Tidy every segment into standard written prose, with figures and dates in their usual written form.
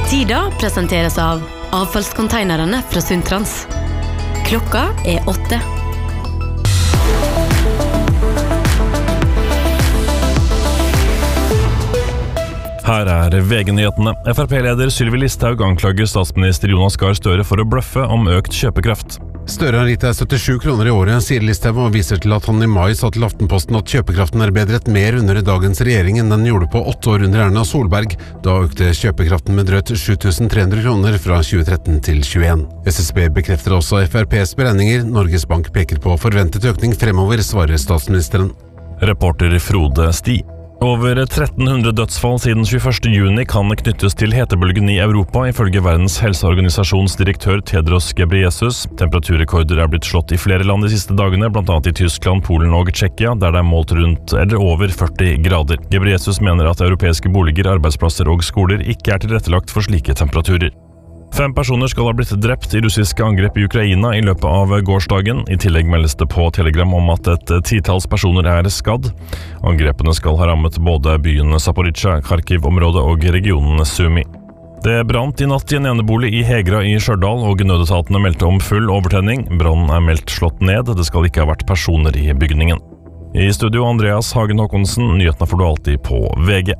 Tida presenteres av avfallskonteinerne fra Sundtrans. Klokka 8. Her VG-nyhetene. FrP-leder Sylvi Listhaug anklager statsminister Jonas Gahr Støre for å bløffe om økt kjøpekraft. Støre har gitt deg 77 kroner i året, sier Listhaug, og viser til at han i mai sa til Aftenposten at kjøpekraften bedret mer under dagens regjering enn den gjorde på 8 år under Erna Solberg. Da økte kjøpekraften med drøtt 7.300 kroner fra 2013 til 2021. SSB bekrefter også FrPs beregninger. Norges Bank peker på forventet økning fremover, svarer statsministeren. Reporter Frode Sti. Over 1300 dødsfall siden 21. juni kan knyttes til hetebølgen i Europa, ifølge Verdens helseorganisasjons direktør Tedros Ghebreyesus. Temperaturrekorder blitt slått i flere land de siste dagene, blant annet i Tyskland, Polen og Tsjekkia, der det målt rundt eller over 40 grader. Ghebreyesus mener at europeiske boliger, arbeidsplasser og skoler ikke tilrettelagt for slike temperaturer. 5 personer skal ha blitt drept i russiske angrep i Ukraina i løpet av gårsdagen. I tillegg meldes det på Telegram om at et 10-talls personer skadd. Angrepene skal ha rammet både byen Zaporizjzja, Kharkiv-området og regionen Sumi. Det brant i natt i en enebolig i Hegra i Stjørdal, og nødetatene meldte om full overtenning. Brannen meldt slått ned. Det skal ikke ha vært personer i bygningen. I studio Andreas Hagen Håkonsen, nyhetene får du alltid på VG.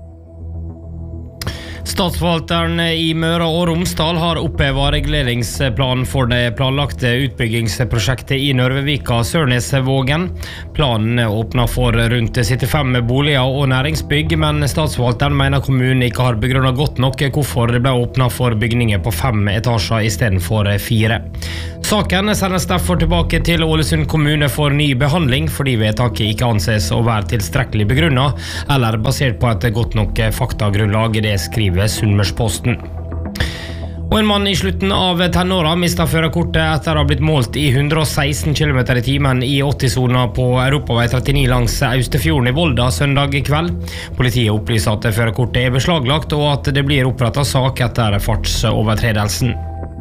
Statsforvalteren i Møre og Romsdal har opphevet reguleringsplanen for det planlagte utbyggingsprosjektet i Nørvevika-Sørnesvågen. Planen åpner for rundt 75 boliger og næringsbygg, men statsforvalteren mener kommunen ikke har begrunnet godt nok hvorfor det ble åpnet for bygninger på 5 etasjer i stedet for 4. Saken sendes derfor tilbake til Ålesund kommune for ny behandling, fordi vedtaket ikke anses å være tilstrekkelig begrunnet, eller basert på et godt nok faktagrunnlag, det skriver Sunnmørsposten. Og en mann i slutten av tenåra mistet førerkortet etter å ha blitt målt i 116 km i timen i 80-sonen på Europavei 39 langs Austefjorden i Volda søndag kveld. Politiet opplyser at førerkortet beslaglagt, og at det blir opprettet sak etter fartsovertredelsen.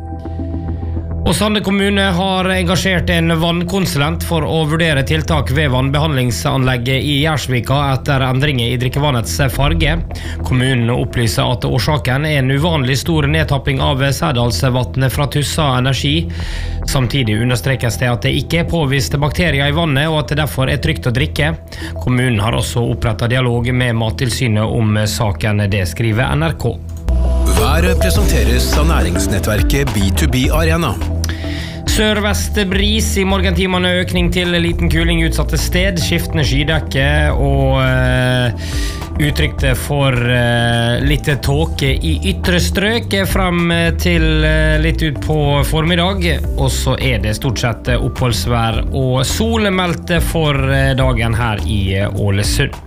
Og Sande kommune har engasjert en vannkonsulent for å vurdere tiltak ved vannbehandlingsanlegget i Gjersvika etter endringer i drikkevannets farge. Kommunen opplyser at årsaken en uvanlig stor nedtapping av Sædalsvatnet fra Tussa Energi. Samtidig understrekes det at det ikke påvist bakterier i vannet, og at det derfor trygt å drikke. Kommunen har også opprettet dialog med Mattilsynet om saken, det skriver NRK. Været presenteres av næringsnettverket B2B Arena. Sørvest bris i morgentimene, økning til liten kuling utsatte sted, skiftende skydekke og uttrykte for litt tåke i ytre strøk frem til litt ut på formiddag, og så det stort sett oppholdsvær og sol meldt for dagen her i Ålesund.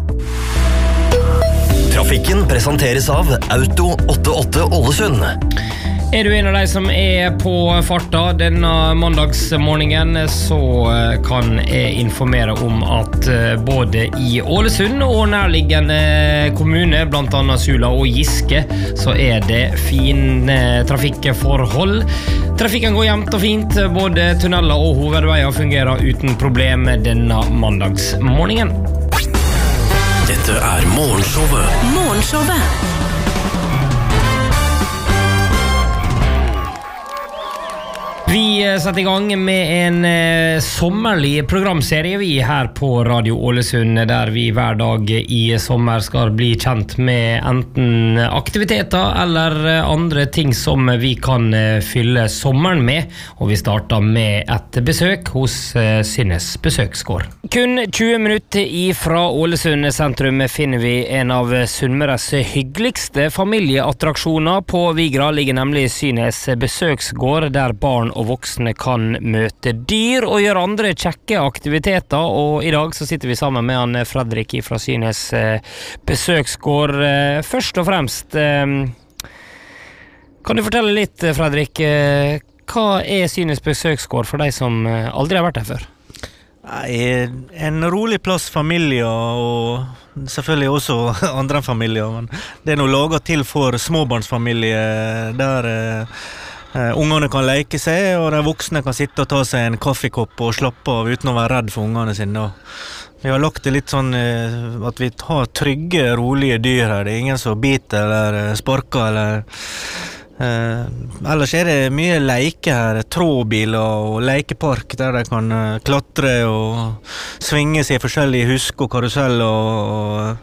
Trafikken presenteres av Auto 88 Ålesund. Du en av de som på farta denne mandagsmorgenen, så kan jeg informere om at både i Ålesund og nærliggende kommune, blant annet Sula og Giske, så det fine trafikkforhold. Trafikken går jevnt og fint, både tunneler og hovedveier fungerer uten problem denne mandagsmorgenen. Dette Morgenshowet. Morgenshowet. Vi setter i gang med en sommerlig programserie vi her på Radio Ålesund, der vi hver dag i sommer skal bli kjent med enten aktiviteter eller andre ting som vi kan fylle sommeren med, og vi starter med et besøk hos Synnes besøksgård. Kun 20 minutter ifra Ålesund sentrum finner vi en av Sunnmøres hyggeligste familieattraksjoner. På Vigra ligger nemlig Synnes besøksgård, der barn og voksne kan møte dyr og gjøre andre kjekke aktiviteter, og i dag så sitter vi sammen med han Fredrik fra Synnes besøksgård. Først og fremst, kan du fortelle litt, Fredrik, hva Synnes besøksgård for deg som aldri har vært her før? En rolig plass, familier og selvfølgelig også andre familier, men det noe laget til for småbarnsfamilier der Ungene kan leke seg, og de voksne kan sitte og ta seg en kaffekopp og slappe av uten å være redd for ungene sine. Vi har lagt det litt sånn at vi har trygge, rolige dyr her. Det er ingen som biter eller sparker eller ellers er det mye leike her, trådbiler og lekepark der de kan klatre og svinge seg i forskjellige husk og karusell og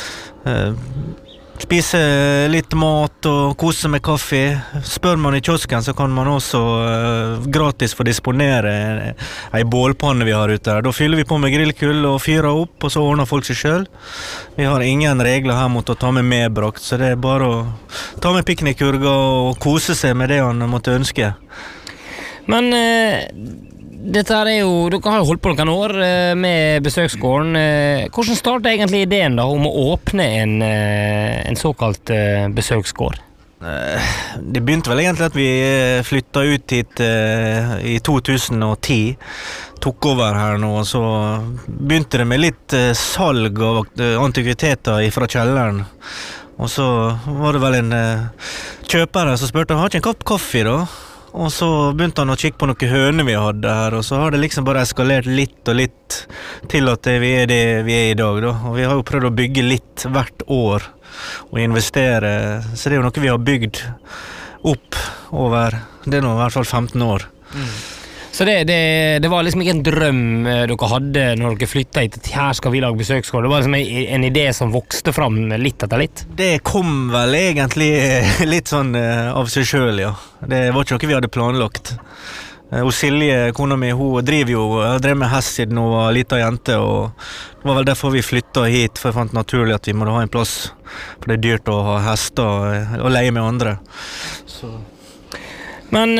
spise litt mat og kose med kaffe. Spør man i kiosken så kan man også gratis få disponere en bålpanne vi har ute her. Da fyller vi på med grillkull og fyrer opp, og så ordner folk seg selv. Vi har ingen regler her mot å ta med medbrakt, så det er bare å ta med piknikkurga og kose seg med det han måtte ønske. Men dette er jo, dere har jo holdt på noen år med besøksgården. Hvordan startet egentlig ideen da om å åpne en såkalt besøksgård? Det begynte vel egentlig at vi flyttet ut hit i 2010, tok over her nå, og så begynte det med litt salg av antikviteter fra kjelleren. Og så var det vel en kjøper som spurte, har ikke en kopp kaffe da? Og så begynte han å kikke på noen høner vi hadde her, og så har det liksom bare eskalert litt og litt til at vi er det vi er i dag da. Og vi har jo prøvd å bygge litt hvert år og investere, så det er jo noe vi har bygd opp over, det er nå i hvert fall 15 år. Så det var liksom ikke en drøm dere hadde når dere flyttet hit, at her skal vi lage besøksgård. Det var liksom en idé som vokste fram litt etter litt? Det kom vel egentlig litt sånn av seg selv, ja. Det var ikke noe vi hadde planlagt. Og Silje, kona mi, hun drev med hest siden hun var liten jente, og det var vel derfor vi flyttet hit, for jeg fant naturlig at vi måtte ha en plass, for det er dyrt å ha hester og leie med andre. Så. Men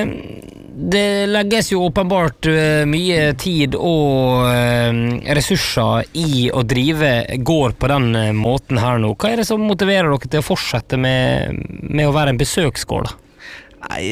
det legges jo åpenbart mye tid og ressurser i å drive gård på den måten her nå. Hva er det som motiverer dere til å fortsette med å være en besøksgård da? Nei,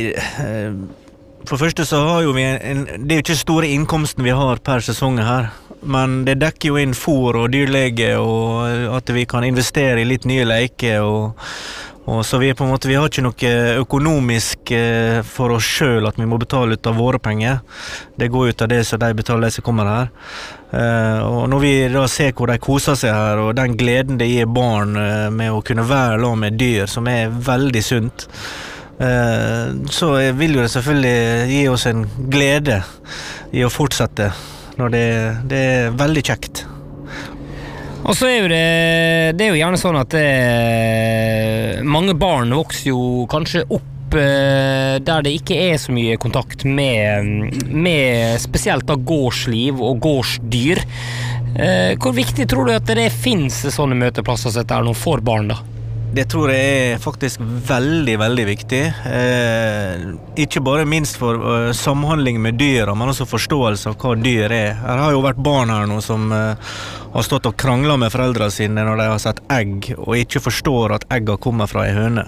for det første så har jo vi det er jo ikke store innkomsten vi har per sesong her, men det dekker jo inn fôr og dyrlege, og at vi kan investere i litt nye leker, og så vi på en måte, vi har ikke noe økonomisk for oss selv at vi må betale ut av våre penger. Det går ut av det så de betaler de som kommer her. Og når vi da ser hvor de koser seg her, og den gleden det gir barn med å kunne være sammen med dyr, som er veldig sunt, så vil jo det selvfølgelig gi oss en glede i å fortsette når det er veldig kjekt. Og så er jo det er jo gjerne sånn at mange barn vokser jo kanskje opp der det ikke er så mye kontakt med spesielt da gårdsliv og gårdsdyr. Hvor viktig tror du at det finnes sånne møteplasser som dette er nå for barn da? Det tror jeg er faktisk veldig, veldig viktig. Ikke bare minst for samhandling med dyra, men også forståelse av hva dyr er. Her har jo vært barn her nå som har stått og kranglet med foreldrene sine når de har sett egg, og ikke forstår at egget kommer fra en høne.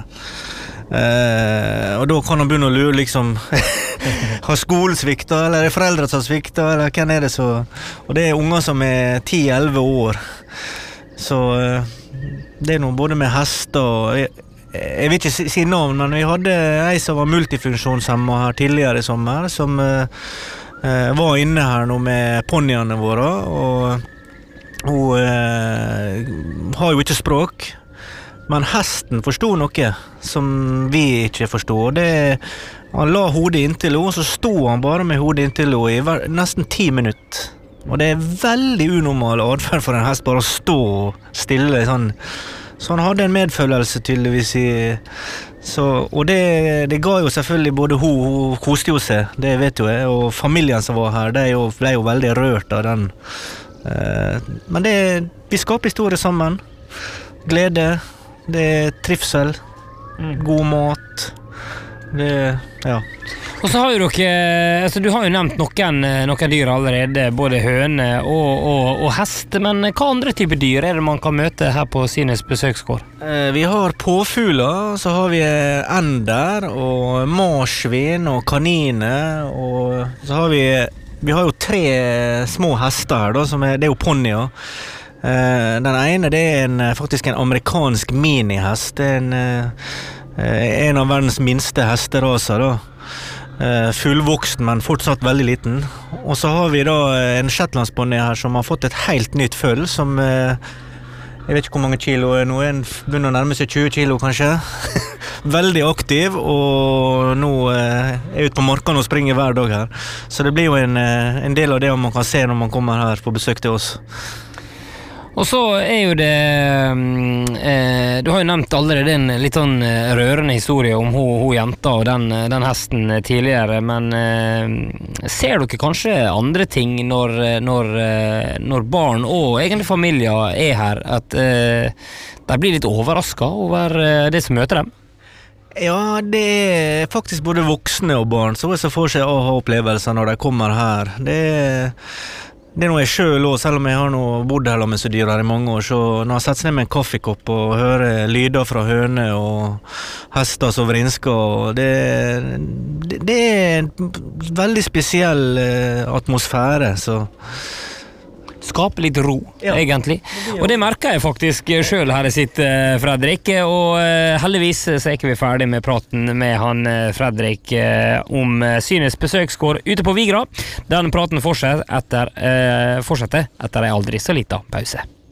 Og da kan han begynne å lure liksom har skolen sviktet, eller er det foreldre som sviktet, eller hvem er det så? Og det er unger som er 10-11 år. Så det er noe både med hester og jeg vil ikke si navn, men vi hadde en som var multifunksjonshemmet her tidligere i sommer, som var inne her nå med ponniene våre, og hun har jo ikke språk, men hesten forstod noe som vi ikke forstod. Han la hodet inntil henne, og så stod han bare med hodet inntil henne i nesten 10 minutter. Og det er veldig unormal adferd for en hest bare å stå stille sånn. Så han hadde en medfølelse tydeligvis og det ga jo selvfølgelig både hun koste jo seg, det vet jo jeg, og familien som var her, ble jo veldig rørt av den. Men vi skaper historie sammen. Glede, det er trivsel, god mat, ja. Og så har jo dere, du har jo nevnt noen dyr allerede, både høne og hest, men hva andre typer dyr er det man kan møte her på Sines besøksgård? Vi har påfugler, så har vi ender og marsvin og kaniner, og så har vi har jo 3 små hester her da, det er jo ponnier. Den ene det er faktisk en amerikansk minihest, det er en av verdens minste hesteraser da. Fullvoksen, men fortsatt veldig liten. Og så har vi da en shetlandsponny her som har fått et helt nytt føll, som jeg vet ikke hvor mange kilo nå, begynner å nærme seg 20 kilo kanskje. Veldig aktiv, og nå ute på markene og springer hver dag her. Så det blir jo en del av det man kan se når man kommer her på besøk til oss. Og så jo det du har jo nevnt allerede en litt sånn rørende historie om hun jenta og den hesten tidligere, men ser dere kanskje andre ting når barn og egentlig familier her, at de blir litt overrasket over det som møter dem? Ja, det faktisk både voksne og barn som får seg aha-opplevelser når de kommer her. Det noe jeg selv også, selv om jeg har bodd her med så dyr her i mange år, så når jeg setter ned med en kaffekopp og hører lyder fra høne og hester som vrinsker, det en veldig spesiell atmosfære, så skape litt ro, egentlig. Og det merker jeg faktisk selv her jeg sitter, Fredrik, og heldigvis så ikke vi ferdig med praten med han Fredrik om Synets besøksgård ute på Vigra. Den praten fortsetter etter en aldri så liten pause.